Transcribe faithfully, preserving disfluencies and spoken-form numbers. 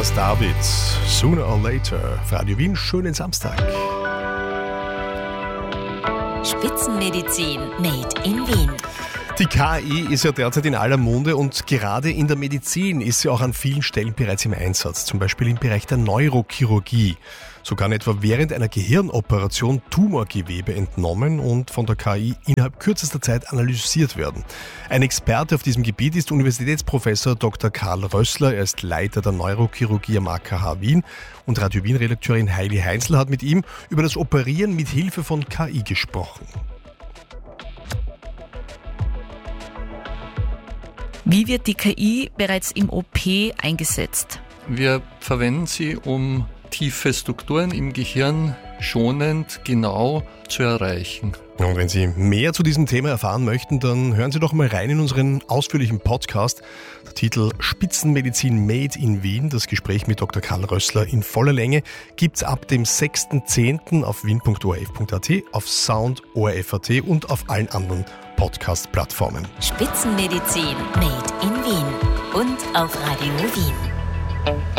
Thomas David, Sooner or Later, für Radio Wien, schönen Samstag. Spitzenmedizin made in Wien. Die K I ist ja derzeit in aller Munde und gerade in der Medizin ist sie auch an vielen Stellen bereits im Einsatz, zum Beispiel im Bereich der Neurochirurgie. So kann etwa während einer Gehirnoperation Tumorgewebe entnommen und von der K I innerhalb kürzester Zeit analysiert werden. Ein Experte auf diesem Gebiet ist Universitätsprofessor Doktor Karl Rössler. Er ist Leiter der Neurochirurgie am A K H Wien und Radio Wien-Redakteurin Heili Heinzl hat mit ihm über das Operieren mit Hilfe von K I gesprochen. Wie wird die K I bereits im O P eingesetzt? Wir verwenden sie, um tiefe Strukturen im Gehirn schonend genau zu erreichen. Und wenn Sie mehr zu diesem Thema erfahren möchten, dann hören Sie doch mal rein in unseren ausführlichen Podcast. Der Titel Spitzenmedizin Made in Wien, das Gespräch mit Doktor Karl Rössler in voller Länge, gibt's ab dem sechsten zehnten auf wien punkt o r f punkt a t, auf Sound, O R F punkt a t und auf allen anderen Podcast-Plattformen. Spitzenmedizin made in Wien und auf Radio Wien.